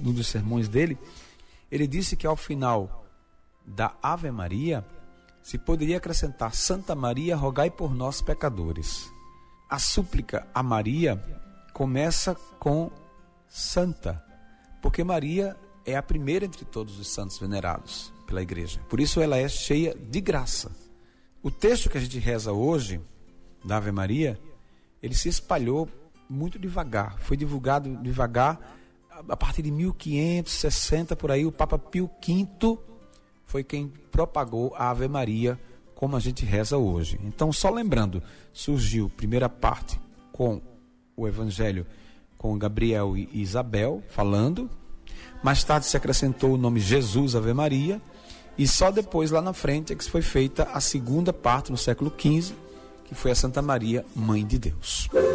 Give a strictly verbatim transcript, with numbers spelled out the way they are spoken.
num dos sermões dele, ele disse que ao final da Ave Maria se poderia acrescentar: Santa Maria, rogai por nós pecadores. A súplica a Maria começa com Santa, porque Maria é a primeira entre todos os santos venerados pela igreja. Por isso ela é cheia de graça. O texto que a gente reza hoje, da Ave Maria, ele se espalhou muito devagar. Foi divulgado devagar a partir de mil quinhentos e sessenta, por aí. O Papa Pio quinto foi quem propagou a Ave Maria como a gente reza hoje. Então, só lembrando, surgiu a primeira parte com o Evangelho, com Gabriel e Isabel falando. Mais tarde se acrescentou o nome Jesus Ave Maria, e só depois, lá na frente, é que foi feita a segunda parte, no século quinze, que foi a Santa Maria, Mãe de Deus.